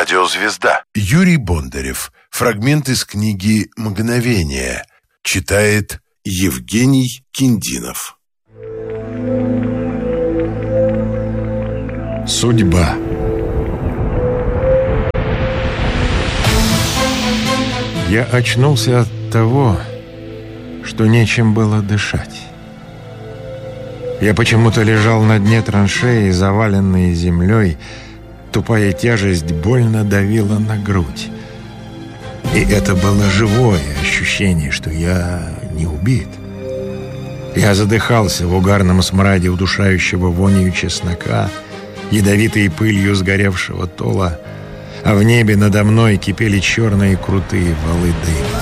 Радиозвезда. Юрий Бондарев. Фрагмент из книги «Мгновение». Читает Евгений Киндинов. Судьба. Я очнулся от того, что нечем было дышать. Я почему-то лежал на дне траншеи, заваленной землей. Тупая тяжесть больно давила на грудь. И это было живое ощущение, что я не убит. Я задыхался в угарном смраде удушающего вонью чеснока, ядовитой пылью сгоревшего тола, а в небе надо мной кипели черные крутые валы дыма.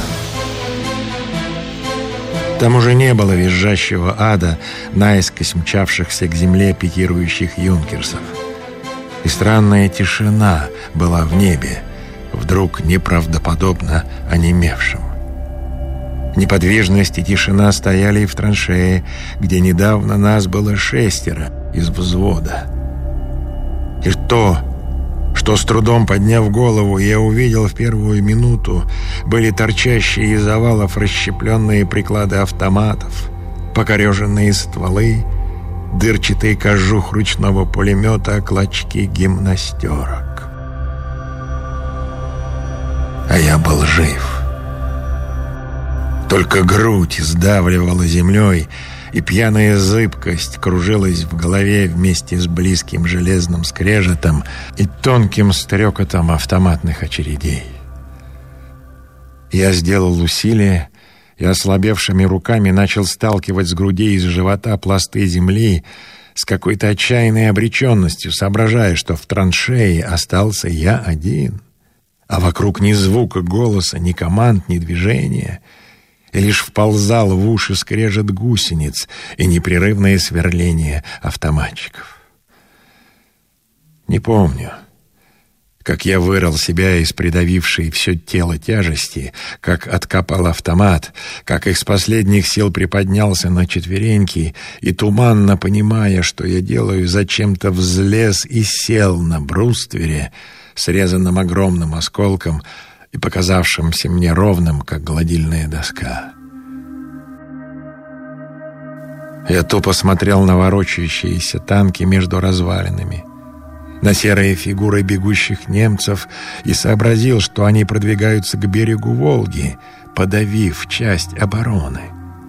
Там уже не было визжащего ада, наискось мчавшихся к земле пикирующих юнкерсов. И странная тишина была в небе, вдруг неправдоподобно онемевшим. Неподвижность и тишина стояли и в траншее, где недавно нас было 6 из взвода. И то, что с трудом подняв голову, я увидел в первую минуту, были торчащие из овалов расщепленные приклады автоматов, покореженные стволы, дырчатый кожух ручного пулемета, клочки гимнастерок. А я был жив. Только грудь сдавливала землей, и пьяная зыбкость кружилась в голове вместе с близким железным скрежетом и тонким стрекотом автоматных очередей. Я сделал усилие и ослабевшими руками начал сталкивать с груди и с живота пласты земли с какой-то отчаянной обреченностью, соображая, что в траншее остался я один, а вокруг ни звука голоса, ни команд, ни движения, и лишь вползал в уши скрежет гусениц и непрерывное сверление автоматчиков. Не помню, как я вырвал себя из придавившей все тело тяжести, как откопал автомат, как из последних сил приподнялся на четвереньки и, туманно понимая, что я делаю, зачем-то взлез и сел на бруствере, срезанным огромным осколком и показавшимся мне ровным, как гладильная доска. Я тупо смотрел на ворочающиеся танки между развалинами, на серые фигуры бегущих немцев и сообразил, что они продвигаются к берегу Волги, подавив часть обороны.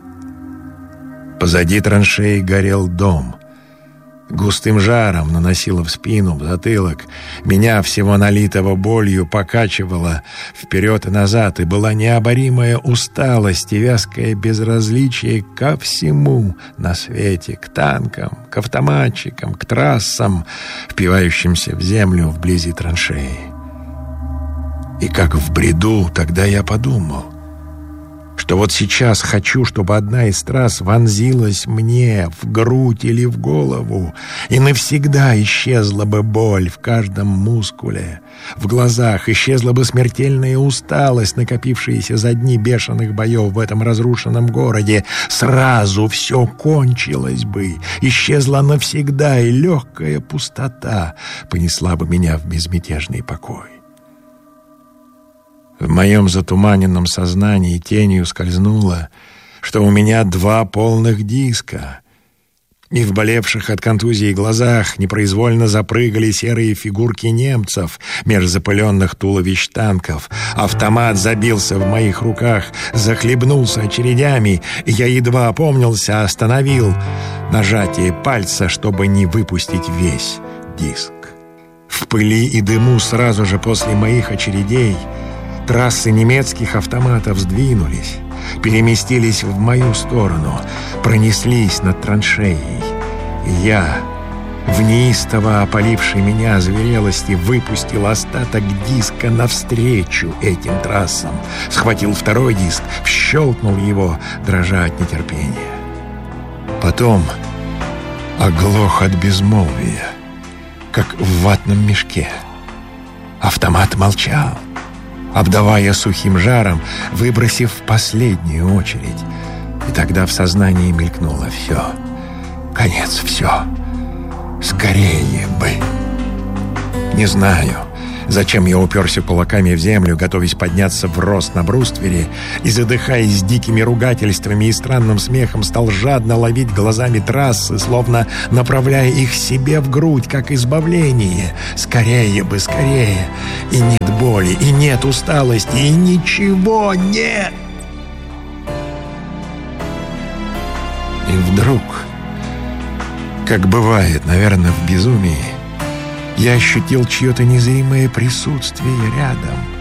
Позади траншеи горел дом. Густым жаром наносило в спину, в затылок. Меня, всего налитого болью, покачивало вперед и назад, и была необоримая усталость и вязкое безразличие ко всему на свете, к танкам, к автоматчикам, к трассам, впивающимся в землю вблизи траншеи. И как в бреду тогда я подумал, что вот сейчас хочу, чтобы одна из трасс вонзилась мне в грудь или в голову, и навсегда исчезла бы боль в каждом мускуле. В глазах исчезла бы смертельная усталость, накопившаяся за дни бешеных боев в этом разрушенном городе. Сразу все кончилось бы, исчезла навсегда, и легкая пустота понесла бы меня в безмятежный покой. В моем затуманенном сознании тенью скользнуло, что у меня 2 полных диска, и в болевших от контузии глазах непроизвольно запрыгали серые фигурки немцев меж запыленных туловищ танков. Автомат забился в моих руках, захлебнулся очередями, и я едва опомнился, остановил нажатие пальца, чтобы не выпустить весь диск. В пыли и дыму сразу же после моих очередей трассы немецких автоматов сдвинулись, переместились в мою сторону, пронеслись над траншеей. И я, в неистово опалившей меня озверелости, выпустил остаток диска навстречу этим трассам, схватил второй диск, вщелкнул его, дрожа от нетерпения. Потом оглох от безмолвия, как в ватном мешке. Автомат молчал, обдавая сухим жаром, выбросив последнюю очередь. И тогда в сознании мелькнуло все. Конец, все. Скорее бы. Не знаю, Зачем я уперся кулаками в землю, готовясь подняться в рост на бруствере, и, задыхаясь дикими ругательствами и странным смехом, стал жадно ловить глазами трассы, словно направляя их себе в грудь, как избавление. Скорее бы, скорее! И нет боли, и нет усталости, и ничего нет! И вдруг, как бывает, наверное, в безумии, я ощутил чье-то незримое присутствие рядом.